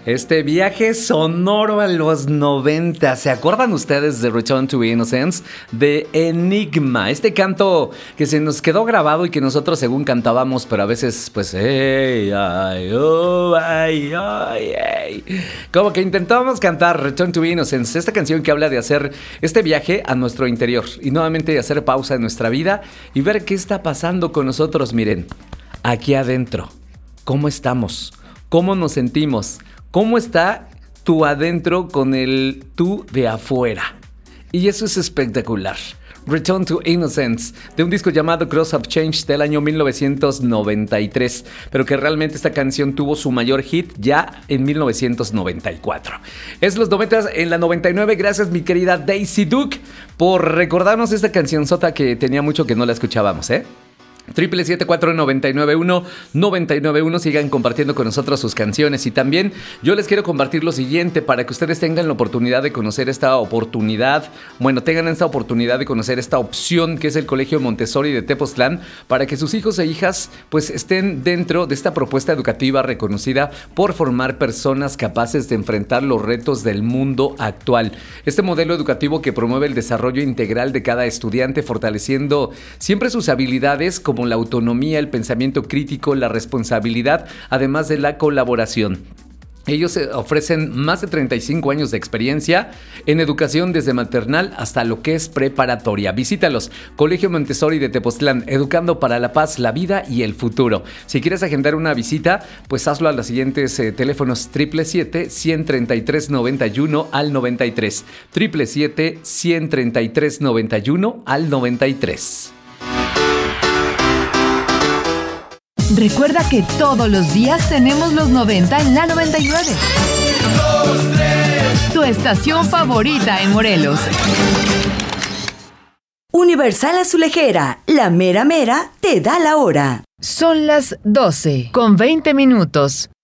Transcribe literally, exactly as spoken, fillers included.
Este viaje sonoro a los noventa. ¿Se acuerdan ustedes de Return to Innocence? De Enigma. Este canto que se nos quedó grabado y que nosotros según cantábamos, pero a veces pues... Hey, ay, oh, ay, ay, ay. Como que intentábamos cantar Return to Innocence. Esta canción que habla de hacer este viaje a nuestro interior. Y nuevamente hacer pausa en nuestra vida y ver qué está pasando con nosotros. Miren, aquí adentro. ¿Cómo estamos? ¿Cómo nos sentimos? ¿Cómo está tú adentro con el tú de afuera? Y eso es espectacular. Return to Innocence, de un disco llamado Cross of Change del año mil novecientos noventa y tres, pero que realmente esta canción tuvo su mayor hit ya en mil novecientos noventa y cuatro. Es los noventas en la noventa y nueve. Gracias, mi querida Daisy Duke, por recordarnos esta cancionzota que tenía mucho que no la escuchábamos, ¿eh? Triple siete cuatro nueve nueve uno nueve nueve uno. Sigan compartiendo con nosotros sus canciones. Y también yo les quiero compartir lo siguiente para que ustedes tengan la oportunidad de conocer esta oportunidad. Bueno, tengan esta oportunidad de conocer esta opción que es el Colegio Montessori de Tepoztlán, para que sus hijos e hijas pues estén dentro de esta propuesta educativa reconocida por formar personas capaces de enfrentar los retos del mundo actual. Este modelo educativo que promueve el desarrollo integral de cada estudiante, fortaleciendo siempre sus habilidades como como la autonomía, el pensamiento crítico, la responsabilidad, además de la colaboración. Ellos ofrecen más de treinta y cinco años de experiencia en educación desde maternal hasta lo que es preparatoria. Visítalos, Colegio Montessori de Tepoztlán, educando para la paz, la vida y el futuro. Si quieres agendar una visita, pues hazlo a los siguientes eh, teléfonos: siete siete siete, uno tres tres, nueve uno al noventa y tres, siete siete siete, uno tres tres, nueve uno al noventa y tres. Recuerda que todos los días tenemos los noventa en la noventa y nueve. dos, tres. Tu estación favorita en Morelos. Universal Azulejera, la mera mera te da la hora. Son las doce con veinte minutos.